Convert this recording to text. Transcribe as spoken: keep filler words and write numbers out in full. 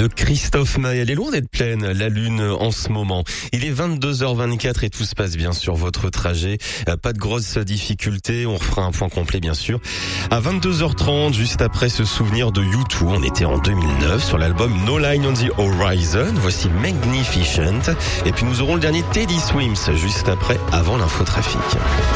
de Christophe Maé. Elle est loin d'être pleine, la lune en ce moment. Il est vingt-deux heures vingt-quatre et tout se passe bien sur votre trajet. Pas de grosses difficultés. On refera un point complet bien sûr. À vingt-deux heures trente, juste après ce souvenir de U deux, on était en deux mille neuf sur l'album No Line on the Horizon. Voici Magnificent. Et puis nous aurons le dernier Teddy Swims juste après, avant l'infotrafic.